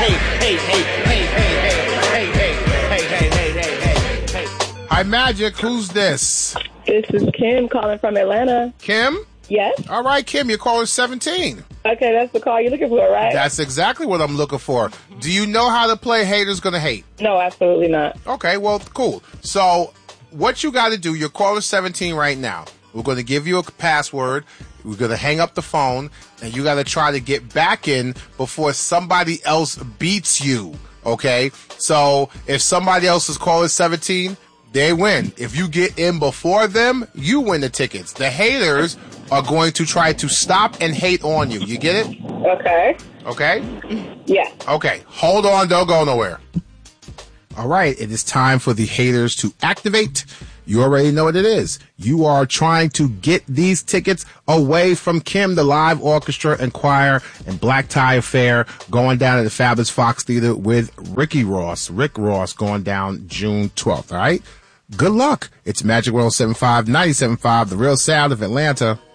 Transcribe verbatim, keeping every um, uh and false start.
hey, hey, hey, hey, hey, hey, hey, hey, hey, hey, hey, hey, hey. Hi, Magic. Who's this? This is Kim calling from Atlanta. Kim? Yes? All right, Kim, your call is seventeen. Okay, that's the call you're looking for, right? That's exactly what I'm looking for. Do you know how to play Haters Gonna Hate? No, absolutely not. Okay, well, cool. So what you got to do, your call is seventeen right now. We're going to give you a password. We're going to hang up the phone, and you got to try to get back in before somebody else beats you, okay? So if somebody else's call is seventeen, they win. If you get in before them, you win the tickets. The haters are going to try to stop and hate on you. You get it? Okay. Okay? Yeah. Okay. Hold on. Don't go nowhere. All right. It is time for the haters to activate. You already know what it is. You are trying to get these tickets away from Kim, the live orchestra and choir and Black Tie Affair going down at the Fabulous Fox Theater with Ricky Ross, Rick Ross, going down June twelfth. All right. Good luck. It's Magic one oh seven point five, ninety-seven point five, the real sound of Atlanta.